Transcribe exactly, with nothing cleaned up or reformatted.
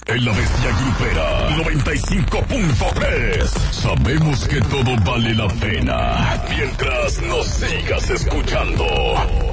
En la Bestia Grupera noventa y cinco punto tres. Sabemos que todo vale la pena mientras nos sigas escuchando.